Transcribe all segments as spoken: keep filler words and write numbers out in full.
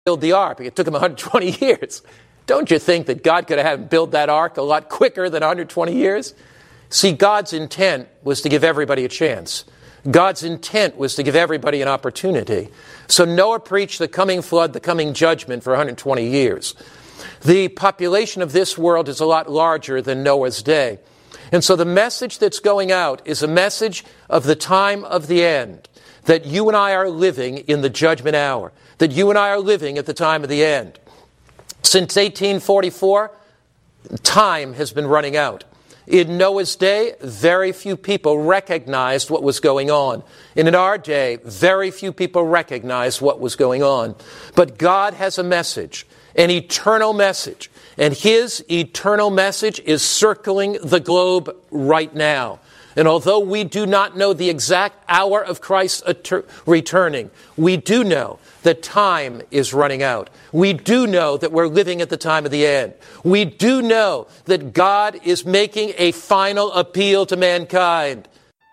build the ark. It took him one hundred twenty years. Don't you think that God could have had him build that ark a lot quicker than one hundred twenty years? See, God's intent was to give everybody a chance. God's intent was to give everybody an opportunity. So Noah preached the coming flood, the coming judgment for one hundred twenty years. The population of this world is a lot larger than Noah's day. And so the message that's going out is a message of the time of the end, that you and I are living in the judgment hour, that you and I are living at the time of the end. Since eighteen forty-four, time has been running out. In Noah's day, very few people recognized what was going on. And in our day, very few people recognized what was going on. But God has a message, an eternal message. And His eternal message is circling the globe right now. And although we do not know the exact hour of Christ's atter- returning, we do know that time is running out. We do know that we're living at the time of the end. We do know that God is making a final appeal to mankind.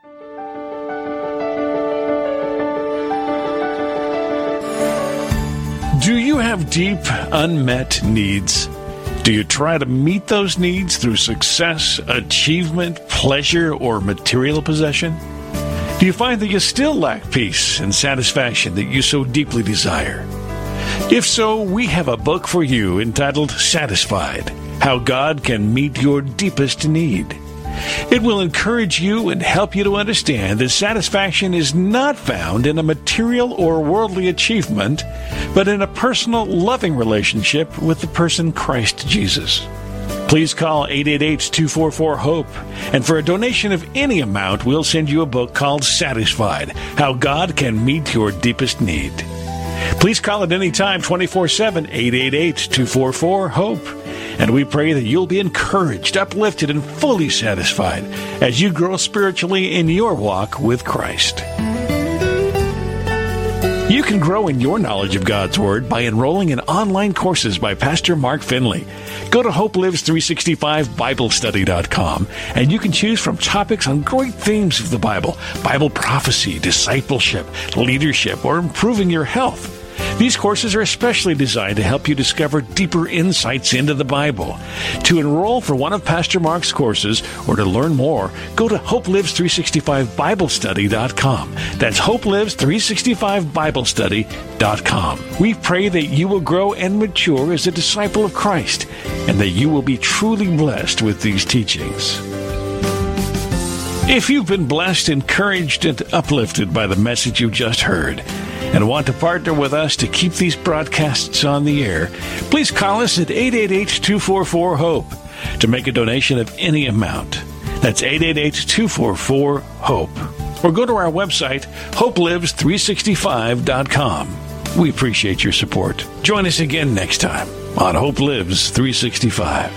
Do you have deep, unmet needs? Do you try to meet those needs through success, achievement, pleasure, or material possession? Do you find that you still lack peace and satisfaction that you so deeply desire? If so, we have a book for you entitled Satisfied: How God Can Meet Your Deepest Need. It will encourage you and help you to understand that satisfaction is not found in a material or worldly achievement, but in a personal, loving relationship with the person Christ Jesus. Please call eight eight eight, two four four, HOPE, and for a donation of any amount, we'll send you a book called Satisfied: How God Can Meet Your Deepest Need. Please call at any time, twenty-four seven, eight eight eight, two four four, HOPE. And we pray that you'll be encouraged, uplifted, and fully satisfied as you grow spiritually in your walk with Christ. You can grow in your knowledge of God's Word by enrolling in online courses by Pastor Mark Finley. Go to Hope Lives three sixty-five Bible Study dot com, and you can choose from topics on great themes of the Bible, Bible prophecy, discipleship, leadership, or improving your health. These courses are especially designed to help you discover deeper insights into the Bible. To enroll for one of Pastor Mark's courses or to learn more, go to Hope Lives three sixty-five Bible Study dot com. That's Hope Lives three sixty-five Bible Study dot com. We pray that you will grow and mature as a disciple of Christ, and that you will be truly blessed with these teachings. If you've been blessed, encouraged, and uplifted by the message you just heard, and want to partner with us to keep these broadcasts on the air, please call us at eight eight eight, two four four, HOPE to make a donation of any amount. That's eight eight eight, two four four, HOPE. Or go to our website, Hope Lives three sixty-five dot com. We appreciate your support. Join us again next time on Hope Lives three sixty-five.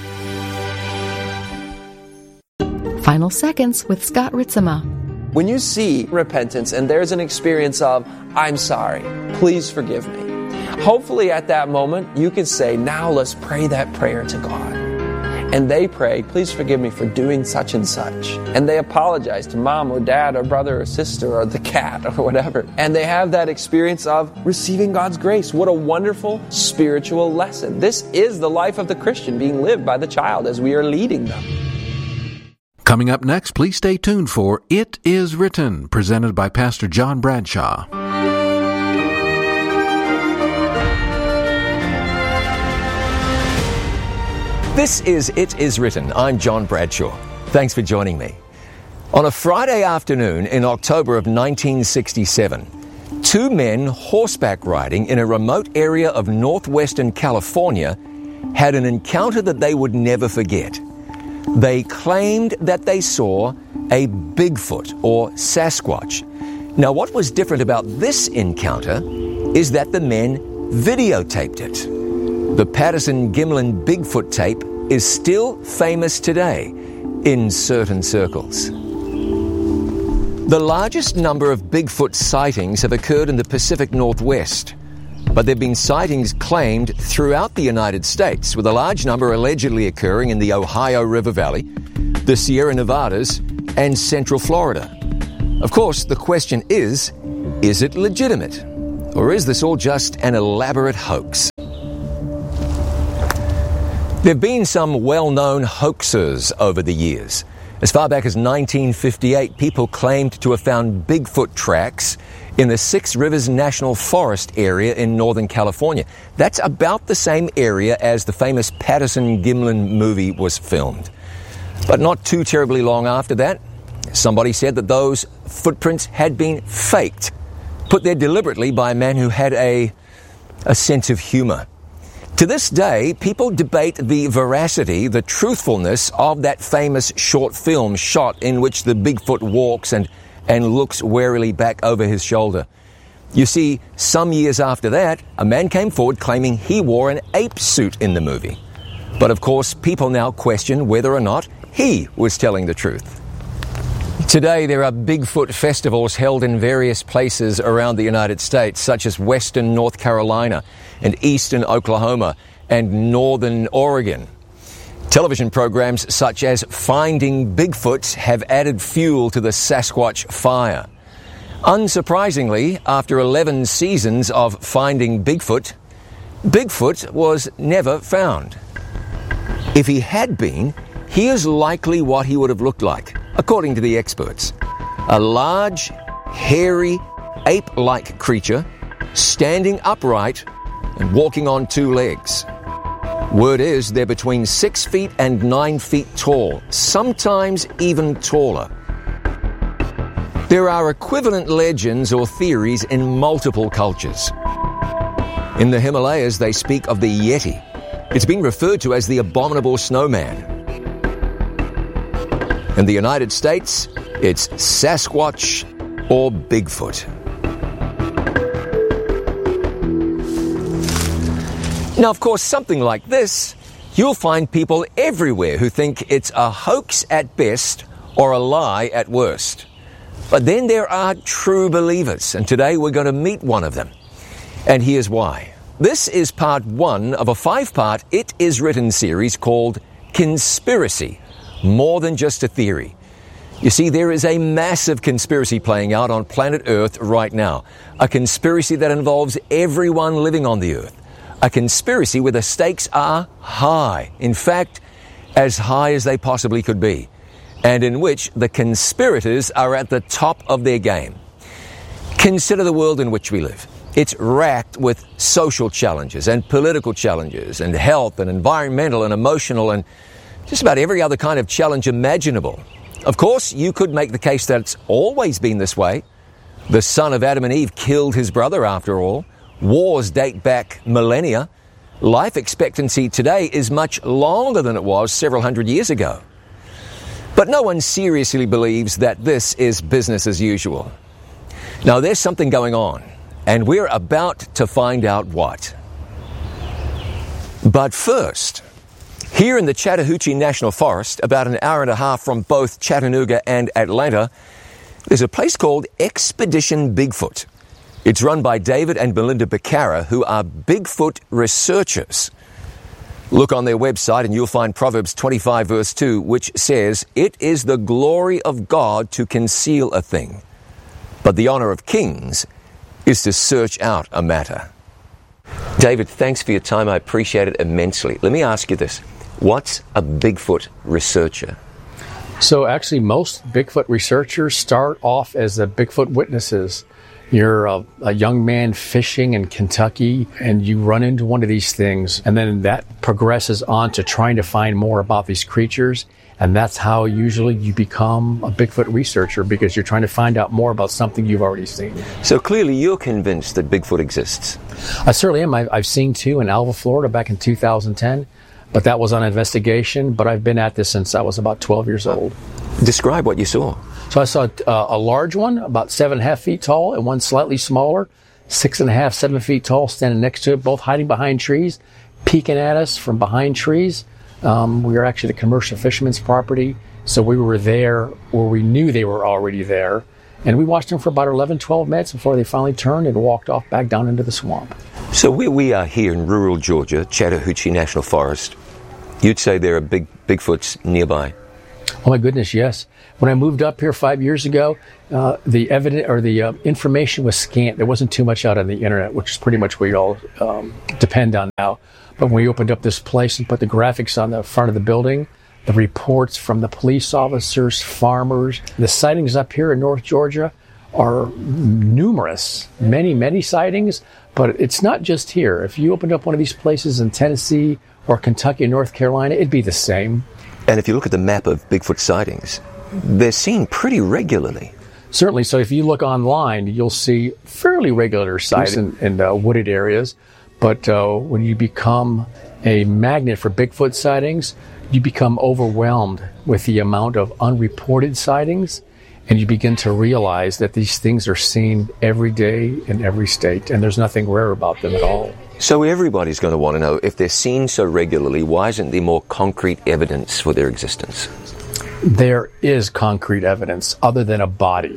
Final Seconds with Scott Ritzema. When you see repentance and there's an experience of, I'm sorry, please forgive me. Hopefully at that moment you can say, now let's pray that prayer to God. And they pray, please forgive me for doing such and such. And they apologize to mom or dad or brother or sister or the cat or whatever. And they have that experience of receiving God's grace. What a wonderful spiritual lesson. This is the life of the Christian being lived by the child as we are leading them. Coming up next, please stay tuned for It Is Written, presented by Pastor John Bradshaw. This is It Is Written. I'm John Bradshaw. Thanks for joining me. On a Friday afternoon in October of nineteen sixty-seven, two men horseback riding in a remote area of northwestern California had an encounter that they would never forget. They claimed that they saw a Bigfoot or Sasquatch. Now, what was different about this encounter is that the men videotaped it. The Patterson-Gimlin Bigfoot tape is still famous today in certain circles. The largest number of Bigfoot sightings have occurred in the Pacific Northwest, but there have been sightings claimed throughout the United States, with a large number allegedly occurring in the Ohio River Valley, the Sierra Nevadas, and Central Florida. Of course, the question is, is it legitimate? Or is this all just an elaborate hoax? There have been some well-known hoaxers over the years. As far back as nineteen fifty-eight, people claimed to have found Bigfoot tracks in the Six Rivers National Forest area in Northern California. That's about the same area as the famous Patterson-Gimlin movie was filmed. But not too terribly long after that, somebody said that those footprints had been faked, put there deliberately by a man who had a, a sense of humor. To this day, people debate the veracity, the truthfulness of that famous short film shot in which the Bigfoot walks and, and looks warily back over his shoulder. You see, some years after that, a man came forward claiming he wore an ape suit in the movie. But of course, people now question whether or not he was telling the truth. Today, there are Bigfoot festivals held in various places around the United States, such as western North Carolina and eastern Oklahoma and northern Oregon. Television programs such as Finding Bigfoot have added fuel to the Sasquatch fire. Unsurprisingly, after eleven seasons of Finding Bigfoot, Bigfoot was never found. If he had been, here's likely what he would have looked like, according to the experts. A large, hairy, ape-like creature, standing upright and walking on two legs. Word is they're between six feet and nine feet tall, sometimes even taller. There are equivalent legends or theories in multiple cultures. In the Himalayas, they speak of the Yeti. It's been referred to as the abominable snowman. In the United States, it's Sasquatch or Bigfoot. Now, of course, something like this, you'll find people everywhere who think it's a hoax at best or a lie at worst. But then there are true believers, and today we're going to meet one of them. And here's why. This is part one of a five-part It Is Written series called Conspiracy, More Than Just a Theory. You see, there is a massive conspiracy playing out on planet Earth right now. A conspiracy that involves everyone living on the Earth. A conspiracy where the stakes are high. In fact, as high as they possibly could be. And in which the conspirators are at the top of their game. Consider the world in which we live. It's racked with social challenges and political challenges and health and environmental and emotional and just about every other kind of challenge imaginable. Of course, you could make the case that it's always been this way. The son of Adam and Eve killed his brother, after all. Wars date back millennia. Life expectancy today is much longer than it was several hundred years ago. But no one seriously believes that this is business as usual. Now, there's something going on, and we're about to find out what. But first, here in the Chattahoochee National Forest, about an hour and a half from both Chattanooga and Atlanta, there's a place called Expedition Bigfoot. It's run by David and Melinda Becerra, who are Bigfoot researchers. Look on their website and you'll find Proverbs twenty-five verse two, which says, "It is the glory of God to conceal a thing, but the honor of kings is to search out a matter." David, thanks for your time. I appreciate it immensely. Let me ask you this. What's a Bigfoot researcher? So actually, most Bigfoot researchers start off as the Bigfoot witnesses. You're a, a young man fishing in Kentucky, and you run into one of these things, and then that progresses on to trying to find more about these creatures, and that's how usually you become a Bigfoot researcher, because you're trying to find out more about something you've already seen. So clearly you're convinced that Bigfoot exists. I certainly am. I've, I've seen two in Alva, Florida back in two thousand ten, but that was on investigation, but I've been at this since I was about twelve years old. Describe what you saw. So I saw uh, a large one, about seven and a half feet tall, and one slightly smaller, six and a half, seven feet tall, standing next to it, both hiding behind trees, peeking at us from behind trees. Um, we were actually the commercial fisherman's property, so we were there where we knew they were already there, and we watched them for about eleven, twelve minutes before they finally turned and walked off back down into the swamp. So where we are here in rural Georgia, Chattahoochee National Forest, you'd say there are big Bigfoots nearby? Oh my goodness, yes. When I moved up here five years ago, uh, the evidence or the uh, information was scant. There wasn't too much out on the internet, which is pretty much what you all um, depend on now. But when we opened up this place and put the graphics on the front of the building, the reports from the police officers, farmers, the sightings up here in North Georgia are numerous, many, many sightings. But it's not just here. If you opened up one of these places in Tennessee or Kentucky, North Carolina, it'd be the same. And if you look at the map of Bigfoot sightings, they're seen pretty regularly. Certainly. So if you look online, you'll see fairly regular sightings in, in uh, wooded areas. But uh, when you become a magnet for Bigfoot sightings, you become overwhelmed with the amount of unreported sightings, and you begin to realize that these things are seen every day in every state, and there's nothing rare about them at all. So everybody's going to want to know, if they're seen so regularly, why isn't there more concrete evidence for their existence? There is concrete evidence other than a body.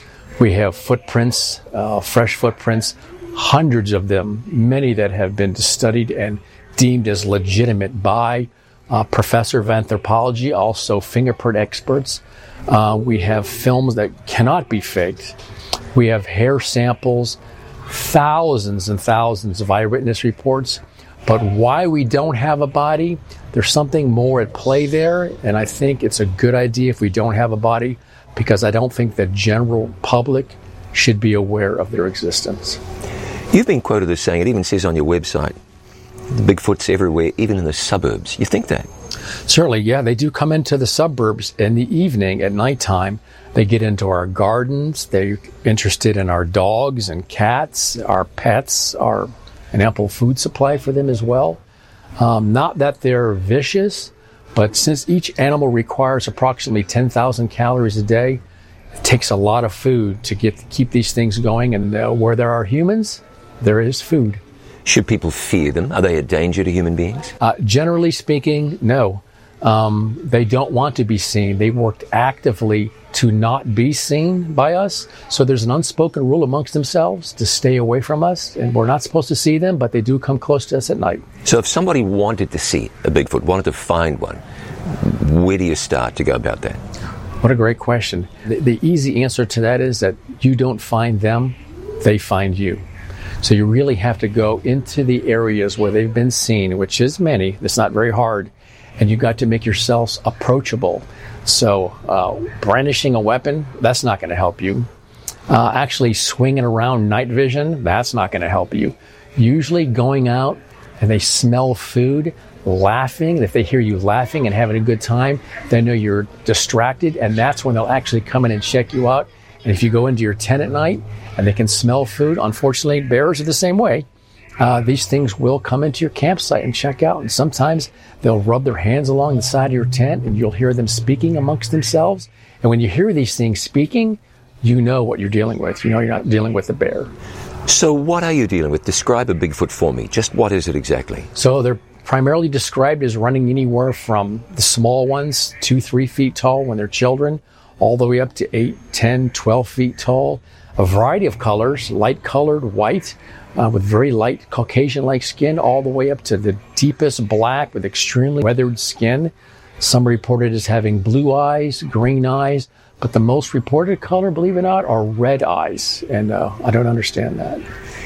We have footprints, uh, fresh footprints, hundreds of them, many that have been studied and deemed as legitimate by uh, professor of anthropology, also fingerprint experts. Uh, we have films that cannot be faked. We have hair samples, thousands and thousands of eyewitness reports. But why we don't have a body, there's something more at play there, and I think it's a good idea if we don't have a body, because I don't think the general public should be aware of their existence. You've been quoted as saying, it even says on your website, the Bigfoot's everywhere, even in the suburbs. You think that? Certainly, yeah. They do come into the suburbs in the evening, at nighttime. They get into our gardens. They're interested in our dogs and cats, our pets, our an ample food supply for them as well. Um, not that they're vicious, but since each animal requires approximately ten thousand calories a day, it takes a lot of food to get keep these things going. And uh, where there are humans, there is food. Should people fear them? Are they a danger to human beings? Uh, generally speaking, no. Um, they don't want to be seen. They worked actively to not be seen by us. So there's an unspoken rule amongst themselves to stay away from us. And we're not supposed to see them, but they do come close to us at night. So if somebody wanted to see a Bigfoot, wanted to find one, where do you start to go about that? What a great question. The, the easy answer to that is that you don't find them, they find you. So you really have to go into the areas where they've been seen, which is many. It's not very hard. And you've got to make yourselves approachable. So uh, brandishing a weapon, that's not going to help you. Uh, actually swinging around night vision, that's not going to help you. Usually going out and they smell food, laughing, and if they hear you laughing and having a good time, they know you're distracted, and that's when they'll actually come in and check you out. And if you go into your tent at night and they can smell food, unfortunately, bears are the same way. Uh, these things will come into your campsite and check out. And sometimes they'll rub their hands along the side of your tent and you'll hear them speaking amongst themselves. And when you hear these things speaking, you know what you're dealing with. You know you're not dealing with a bear. So what are you dealing with? Describe a Bigfoot for me. Just what is it exactly? So they're primarily described as running anywhere from the small ones, two, three feet tall when they're children, all the way up to eight, ten, twelve feet tall. A variety of colors, light-colored, white, uh, with very light Caucasian-like skin, all the way up to the deepest black with extremely weathered skin. Some reported as having blue eyes, green eyes, but the most reported color, believe it or not, are red eyes, and uh, I don't understand that.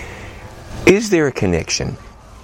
Is there a connection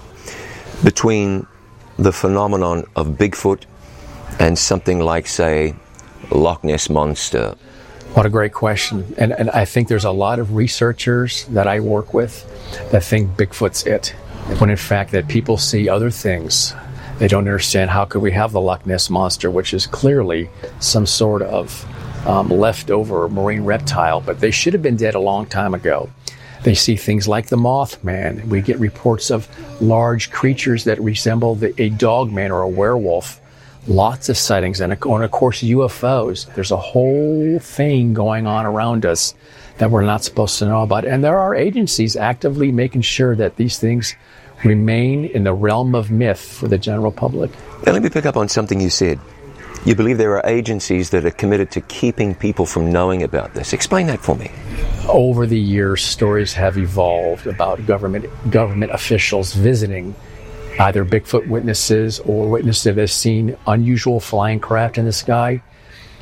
between the phenomenon of Bigfoot and something like, say, Loch Ness Monster? What a great question. And, and I think there's a lot of researchers that I work with that think Bigfoot's it, when in fact that people see other things. They don't understand how could we have the Loch Ness Monster, which is clearly some sort of um, leftover marine reptile, but they should have been dead a long time ago. They see things like the Mothman. We get reports of large creatures that resemble the, a dogman or a werewolf. Lots of sightings, and of course U F Os. There's a whole thing going on around us that we're not supposed to know about. And there are agencies actively making sure that these things remain in the realm of myth for the general public. Now let me pick up on something you said. You believe there are agencies that are committed to keeping people from knowing about this. Explain that for me. Over the years, stories have evolved about government government officials visiting either Bigfoot witnesses or witnesses that have seen unusual flying craft in the sky.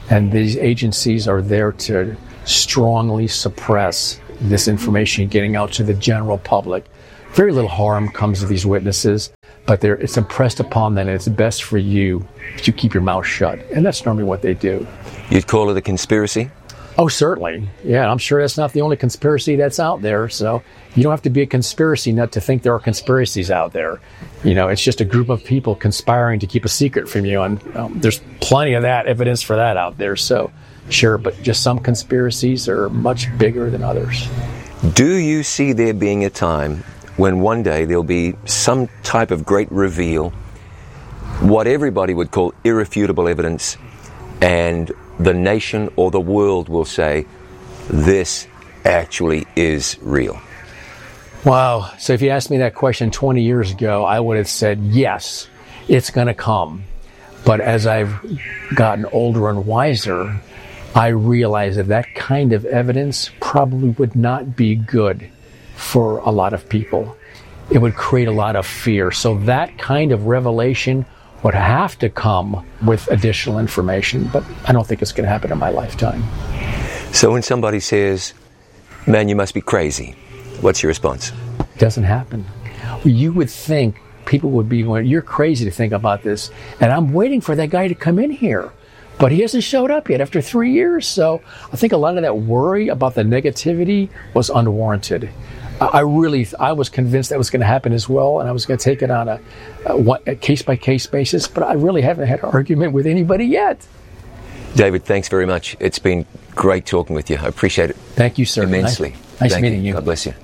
And these agencies are there to strongly suppress this information getting out to the general public. Very little harm comes to these witnesses, but it's impressed upon them that it's best for you if you keep your mouth shut. And that's normally what they do. You'd call it a conspiracy? Oh, certainly. Yeah, I'm sure that's not the only conspiracy that's out there. So you don't have to be a conspiracy nut to think there are conspiracies out there. You know, it's just a group of people conspiring to keep a secret from you. And um, there's plenty of that evidence for that out there. So sure, but just some conspiracies are much bigger than others. Do you see there being a time when one day there'll be some type of great reveal, what everybody would call irrefutable evidence, and the nation or the world will say, this actually is real? Wow. So if you asked me that question twenty years ago, I would have said, yes, it's going to come. But as I've gotten older and wiser, I realize that that kind of evidence probably would not be good for a lot of people. It would create a lot of fear. So that kind of revelation would have to come with additional information, but I don't think it's going to happen in my lifetime. So when somebody says, man, you must be crazy, what's your response? It doesn't happen. You would think people would be going, you're crazy to think about this, and I'm waiting for that guy to come in here. But he hasn't showed up yet after three years. So I think a lot of that worry about the negativity was unwarranted. I really, I was convinced that was going to happen as well, and I was going to take it on a, a case-by-case basis, but I really haven't had an argument with anybody yet. David, thanks very much. It's been great talking with you. I appreciate it. Thank you, sir. Immensely. Nice, nice Thank meeting you. you. God bless you.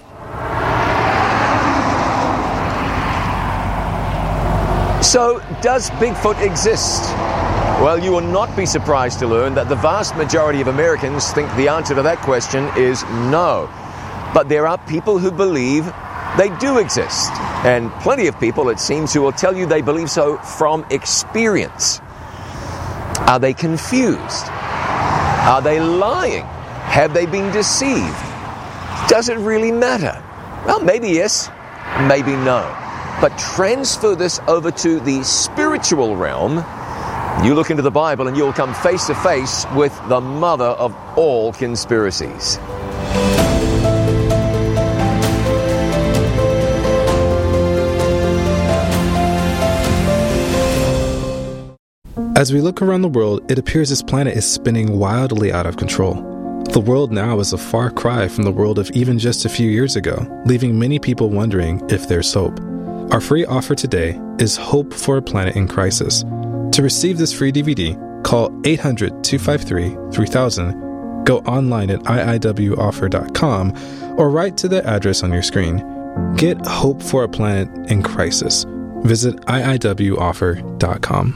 So, does Bigfoot exist? Well, you will not be surprised to learn that the vast majority of Americans think the answer to that question is no. But there are people who believe they do exist. And plenty of people, it seems, who will tell you they believe so from experience. Are they confused? Are they lying? Have they been deceived? Does it really matter? Well, maybe yes, maybe no. But transfer this over to the spiritual realm. You look into the Bible and you'll come face to face with the mother of all conspiracies. As we look around the world, it appears this planet is spinning wildly out of control. The world now is a far cry from the world of even just a few years ago, leaving many people wondering if there's hope. Our free offer today is Hope for a Planet in Crisis. To receive this free D V D, call eight hundred, two five three, three thousand, go online at I I W offer dot com, or write to the address on your screen. Get Hope for a Planet in Crisis. Visit I I W offer dot com.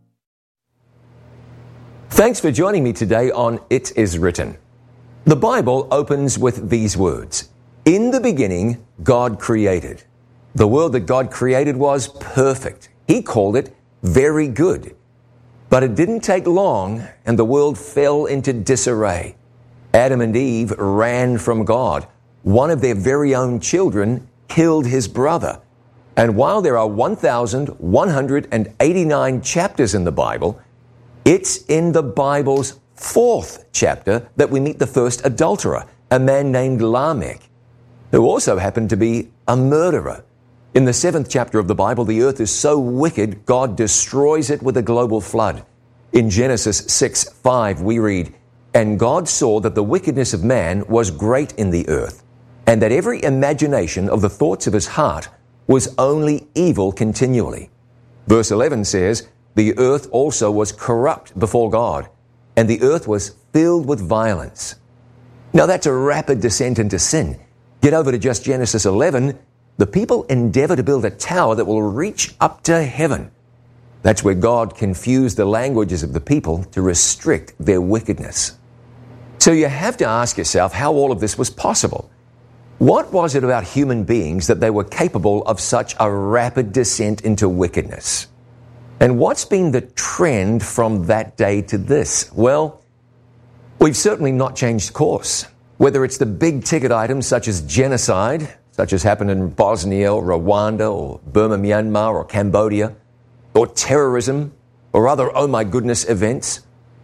Thanks for joining me today on It Is Written. The Bible opens with these words: in the beginning, God created. The world that God created was perfect. He called it very good. But it didn't take long, and the world fell into disarray. Adam and Eve ran from God. One of their very own children killed his brother. And while there are one thousand one hundred eighty-nine chapters in the Bible, it's in the Bible's fourth chapter that we meet the first adulterer, a man named Lamech, who also happened to be a murderer. In the seventh chapter of the Bible, the earth is so wicked, God destroys it with a global flood. In Genesis six five, we read, "And God saw that the wickedness of man was great in the earth, and that every imagination of the thoughts of his heart was only evil continually." Verse eleven says, "The earth also was corrupt before God, and the earth was filled with violence." Now that's a rapid descent into sin. Get over to just Genesis eleven. The people endeavor to build a tower that will reach up to heaven. That's where God confused the languages of the people to restrict their wickedness. So you have to ask yourself how all of this was possible. What was it about human beings that they were capable of such a rapid descent into wickedness? And what's been the trend from that day to this? Well, we've certainly not changed course. Whether it's the big ticket items such as genocide, such as happened in Bosnia or Rwanda or Burma, Myanmar or Cambodia, or terrorism or other oh my goodness events,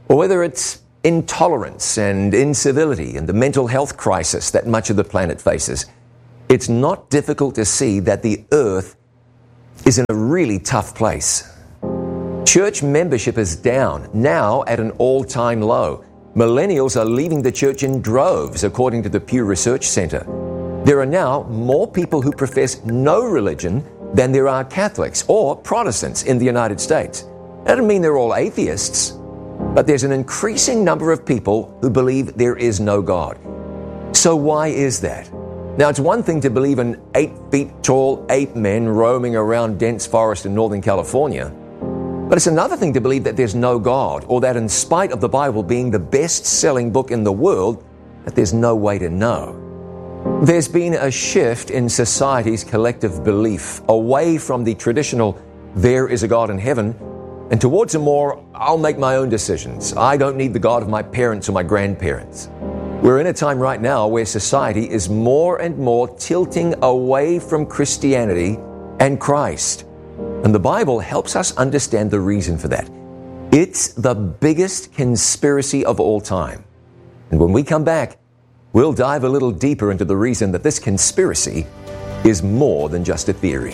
or whether it's intolerance and incivility and the mental health crisis that much of the planet faces, it's not difficult to see that the earth is in a really tough place. Church membership is down, now at an all-time low. Millennials are leaving the church in droves, according to the Pew Research Center. There are now more people who profess no religion than there are Catholics or Protestants in the United States. That doesn't mean they're all atheists, but there's an increasing number of people who believe there is no God. So why is that? Now, it's one thing to believe in eight feet tall ape men roaming around dense forest in Northern California, but it's another thing to believe that there's no God, or that in spite of the Bible being the best-selling book in the world, that there's no way to know. There's been a shift in society's collective belief away from the traditional, there is a God in heaven, and towards a more, I'll make my own decisions. I don't need the God of my parents or my grandparents. We're in a time right now where society is more and more tilting away from Christianity and Christ. And the Bible helps us understand the reason for that. It's the biggest conspiracy of all time. And when we come back, we'll dive a little deeper into the reason that this conspiracy is more than just a theory.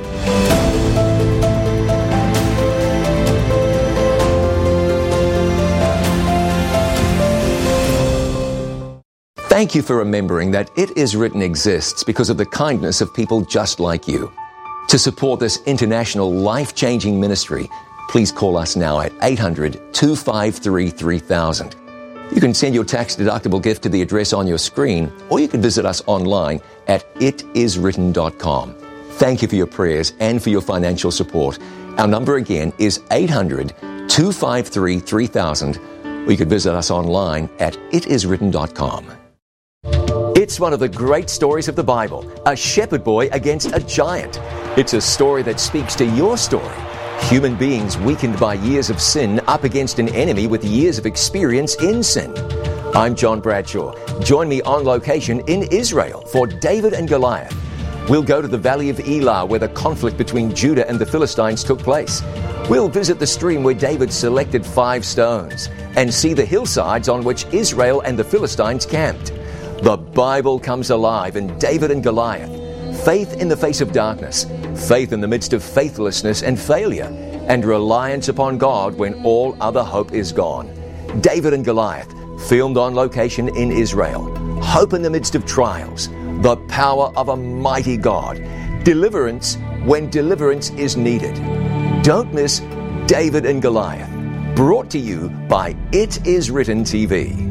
Thank you for remembering that It Is Written exists because of the kindness of people just like you. To support this international life-changing ministry, please call us now at eight hundred, two five three, three thousand. You can send your tax-deductible gift to the address on your screen, or you can visit us online at it is written dot com. Thank you for your prayers and for your financial support. Our number again is eight hundred, two five three, three thousand, or you can visit us online at it is written dot com. It's one of the great stories of the Bible, a shepherd boy against a giant. It's a story that speaks to your story. Human beings weakened by years of sin up against an enemy with years of experience in sin. I'm John Bradshaw. Join me on location in Israel for David and Goliath. We'll go to the Valley of Elah, where the conflict between Judah and the Philistines took place. We'll visit the stream where David selected five stones and see the hillsides on which Israel and the Philistines camped. The Bible comes alive in David and Goliath. Faith in the face of darkness, faith in the midst of faithlessness and failure, and reliance upon God when all other hope is gone. David and Goliath, filmed on location in Israel. Hope in the midst of trials, the power of a mighty God. Deliverance when deliverance is needed. Don't miss David and Goliath. Brought to you by It Is Written T V.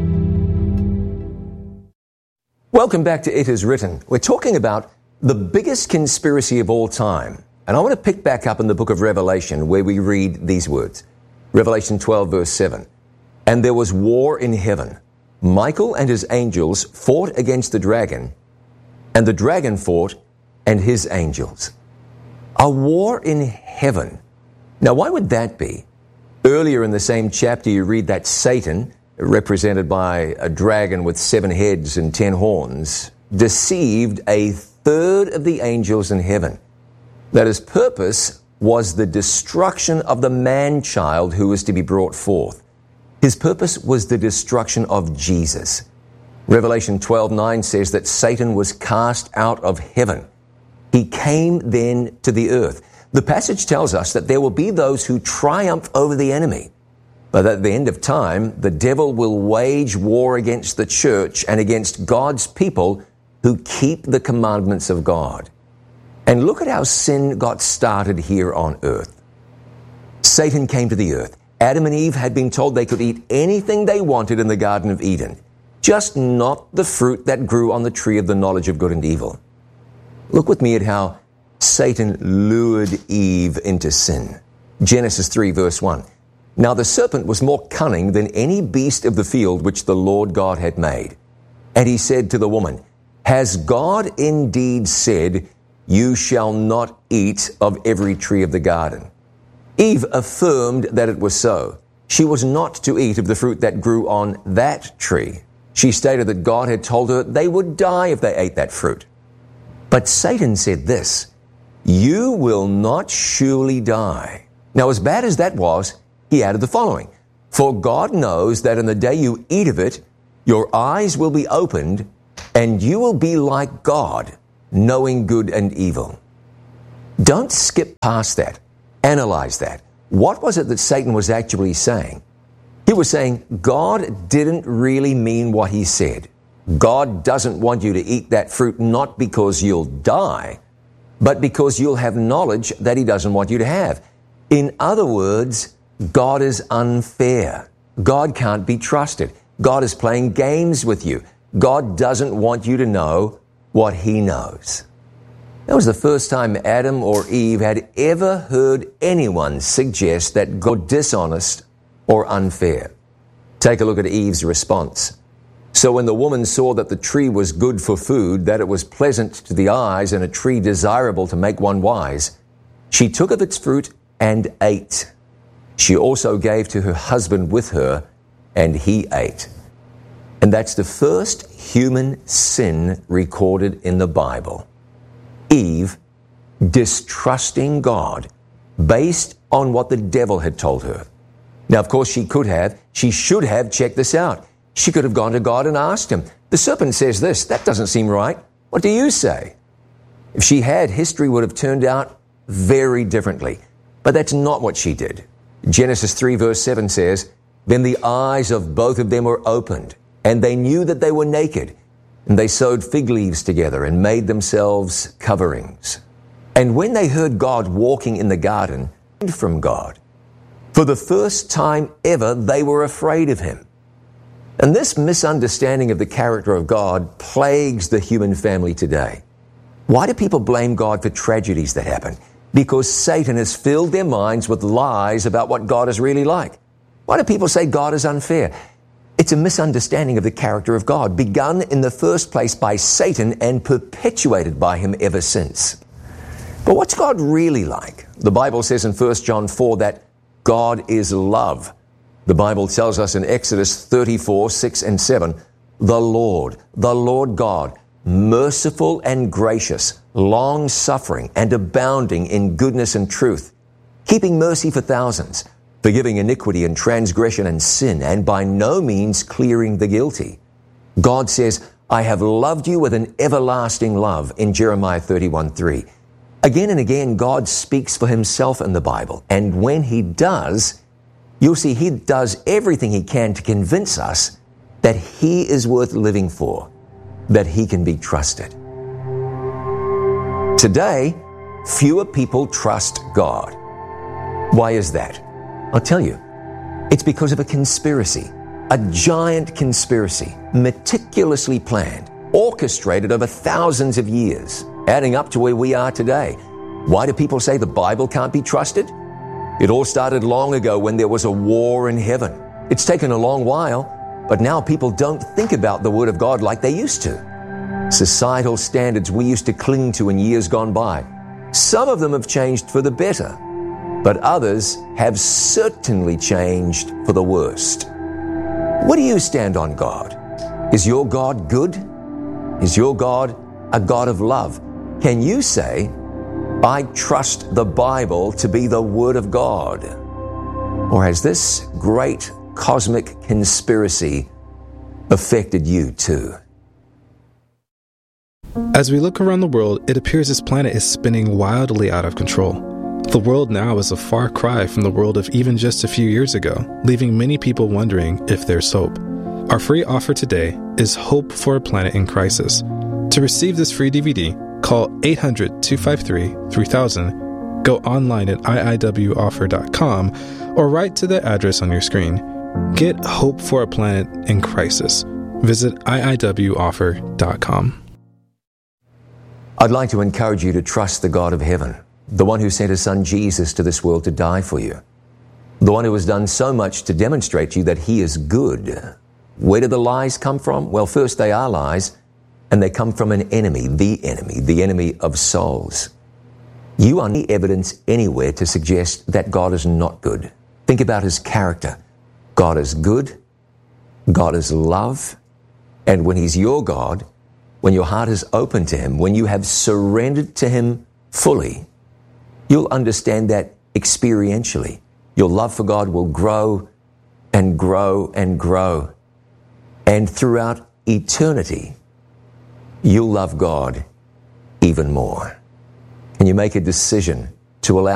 Welcome back to It Is Written. We're talking about the biggest conspiracy of all time. And I want to pick back up in the book of Revelation, where we read these words. Revelation twelve, verse seven. And there was war in heaven. Michael and his angels fought against the dragon, and the dragon fought and his angels. A war in heaven. Now, why would that be? Earlier in the same chapter, you read that Satan, represented by a dragon with seven heads and ten horns, deceived a third of the angels in heaven. That his purpose was the destruction of the man-child who was to be brought forth. His purpose was the destruction of Jesus. Revelation twelve nine says that Satan was cast out of heaven. He came then to the earth. The passage tells us that there will be those who triumph over the enemy. But at the end of time, the devil will wage war against the church and against God's people who keep the commandments of God. And look at how sin got started here on earth. Satan came to the earth. Adam and Eve had been told they could eat anything they wanted in the Garden of Eden, just not the fruit that grew on the tree of the knowledge of good and evil. Look with me at how Satan lured Eve into sin. Genesis three, verse one. Now the serpent was more cunning than any beast of the field which the Lord God had made. And he said to the woman, Has God indeed said, You shall not eat of every tree of the garden? Eve affirmed that it was so. She was not to eat of the fruit that grew on that tree. She stated that God had told her they would die if they ate that fruit. But Satan said this, You will not surely die. Now, as bad as that was, he added the following, For God knows that in the day you eat of it, your eyes will be opened, and you will be like God, knowing good and evil. Don't skip past that. Analyze that. What was it that Satan was actually saying? He was saying, God didn't really mean what he said. God doesn't want you to eat that fruit not because you'll die, but because you'll have knowledge that he doesn't want you to have. In other words, God is unfair. God can't be trusted. God is playing games with you. God doesn't want you to know what he knows. That was the first time Adam or Eve had ever heard anyone suggest that God was dishonest or unfair. Take a look at Eve's response. So when the woman saw that the tree was good for food, that it was pleasant to the eyes, and a tree desirable to make one wise, she took of its fruit and ate. She also gave to her husband with her, and he ate. And that's the first human sin recorded in the Bible. Eve distrusting God based on what the devil had told her. Now, of course, she could have, she should have checked this out. She could have gone to God and asked him. The serpent says this, that doesn't seem right. What do you say? If she had, history would have turned out very differently. But that's not what she did. Genesis three verse seven says, Then the eyes of both of them were opened, and they knew that they were naked. And they sewed fig leaves together and made themselves coverings. And when they heard God walking in the garden from God, for the first time ever, they were afraid of him. And this misunderstanding of the character of God plagues the human family today. Why do people blame God for tragedies that happen? Because Satan has filled their minds with lies about what God is really like. Why do people say God is unfair? It's a misunderstanding of the character of God, begun in the first place by Satan and perpetuated by him ever since. But what's God really like? The Bible says in First John four that God is love. The Bible tells us in Exodus thirty-four, six and seven, the Lord, the Lord God, merciful and gracious, long-suffering and abounding in goodness and truth, keeping mercy for thousands, forgiving iniquity and transgression and sin, and by no means clearing the guilty. God says, I have loved you with an everlasting love in Jeremiah thirty-one, three. Again and again, God speaks for himself in the Bible. And when he does, you'll see he does everything he can to convince us that he is worth living for, that he can be trusted. Today, fewer people trust God. Why is that? I'll tell you. It's because of a conspiracy, a giant conspiracy, meticulously planned, orchestrated over thousands of years, adding up to where we are today. Why do people say the Bible can't be trusted? It all started long ago when there was a war in heaven. It's taken a long while, but now people don't think about the Word of God like they used to. Societal standards we used to cling to in years gone by. Some of them have changed for the better, but others have certainly changed for the worst. Where do you stand on God? Is your God good? Is your God a God of love? Can you say, I trust the Bible to be the Word of God? Or has this great cosmic conspiracy affected you too? As we look around the world, it appears this planet is spinning wildly out of control. The world now is a far cry from the world of even just a few years ago, leaving many people wondering if there's hope. Our free offer today is Hope for a Planet in Crisis. To receive this free D V D, call eight hundred, two five three, three thousand, go online at I I W offer dot com, or write to the address on your screen. Get Hope for a Planet in Crisis. Visit I I W offer dot com. I'd like to encourage you to trust the God of heaven, the one who sent his son Jesus to this world to die for you, the one who has done so much to demonstrate to you that he is good. Where do the lies come from? Well, first they are lies, and they come from an enemy, the enemy, the enemy of souls. You are any evidence anywhere to suggest that God is not good. Think about his character. God is good, God is love, and when he's your God, when your heart is open to him, when you have surrendered to him fully, you'll understand that experientially. Your love for God will grow and grow and grow. And throughout eternity, you'll love God even more. And you make a decision to allow